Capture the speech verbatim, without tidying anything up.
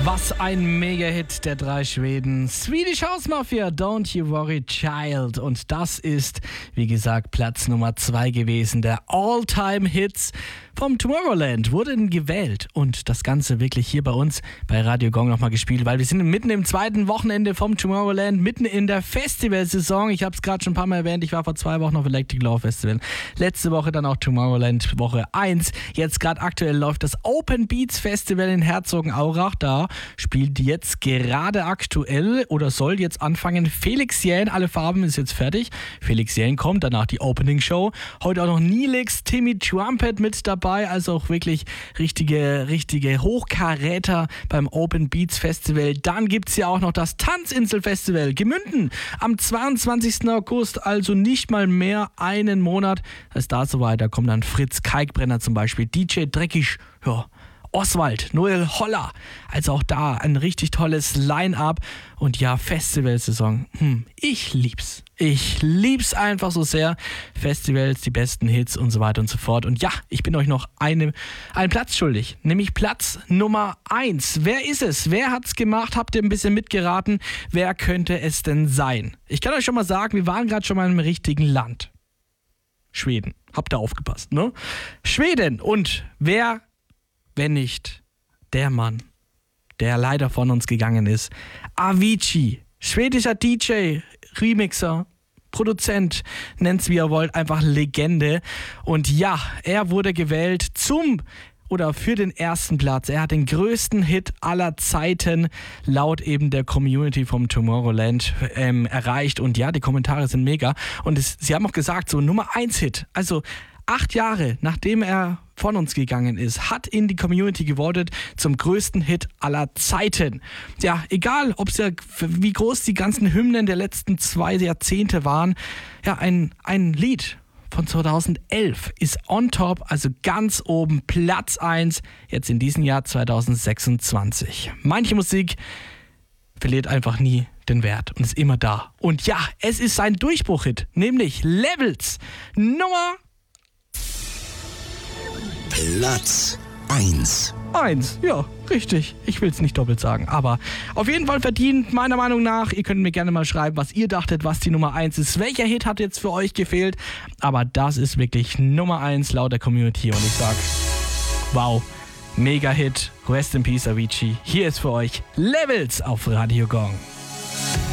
Was ein Mega-Hit der drei Schweden. Swedish House Mafia, Don't You Worry Child. Und das ist, wie gesagt, Platz Nummer zwei gewesen der All-Time-Hits vom Tomorrowland. Wurde gewählt und das Ganze wirklich hier bei uns bei Radio Gong nochmal gespielt, weil wir sind mitten im zweiten Wochenende vom Tomorrowland, mitten in der Festivalsaison. Ich habe es gerade schon ein paar Mal erwähnt, ich war vor zwei Wochen auf Electric Law Festival. Letzte Woche dann auch Tomorrowland Woche eins. Jetzt gerade aktuell läuft das Open Beats Festival in Herzogenaurach. Da spielt jetzt gerade aktuell oder soll jetzt anfangen Felix Jähn. Alle Farben ist jetzt fertig. Felix Jähn kommt, danach die Opening Show. Heute auch noch Neelix, Timmy Trumpet mit dabei. Also auch wirklich richtige, richtige Hochkaräter beim Open Beats Festival. Dann gibt es ja auch noch das Tanzinsel Festival Gemünden am zweiundzwanzigsten August. Also nicht mal mehr einen Monat. Das ist da soweit. Da kommt dann Fritz Kalkbrenner zum Beispiel, D J Dreckig, ja, Oswald, Noel Holler, also auch da ein richtig tolles Line-Up und ja, Festivalsaison, hm, ich lieb's. Ich lieb's einfach so sehr. Festivals, die besten Hits und so weiter und so fort. Und ja, ich bin euch noch eine, einen Platz schuldig, nämlich Platz Nummer eins. Wer ist es? Wer hat's gemacht? Habt ihr ein bisschen mitgeraten? Wer könnte es denn sein? Ich kann euch schon mal sagen, wir waren gerade schon mal im richtigen Land. Schweden. Habt ihr aufgepasst, ne? Schweden. Und wer, wenn nicht der Mann, der leider von uns gegangen ist, Avicii, schwedischer D J, Remixer, Produzent, nennt's wie ihr wollt, einfach Legende. Und ja, er wurde gewählt zum oder für den ersten Platz. Er hat den größten Hit aller Zeiten laut eben der Community vom Tomorrowland ähm, erreicht. Und ja, die Kommentare sind mega. Und es, sie haben auch gesagt, so Nummer eins Hit, also acht Jahre nachdem er von uns gegangen ist, hat in die Community gewotet zum größten Hit aller Zeiten. Ja, egal, ob's ja, wie groß die ganzen Hymnen der letzten zwei Jahrzehnte waren, ja, ein, ein Lied von zweitausendelf ist on top, also ganz oben, Platz eins, jetzt in diesem Jahr zweitausendsechsundzwanzig. Manche Musik verliert einfach nie den Wert und ist immer da. Und ja, es ist sein Durchbruchhit, nämlich Levels Nummer Platz eins. Eins, ja, richtig. Ich will es nicht doppelt sagen, aber auf jeden Fall verdient, meiner Meinung nach. Ihr könnt mir gerne mal schreiben, was ihr dachtet, was die Nummer eins ist. Welcher Hit hat jetzt für euch gefehlt? Aber das ist wirklich Nummer eins laut der Community und ich sag, wow, mega Hit. Rest in Peace, Avicii. Hier ist für euch Levels auf Radio Gong.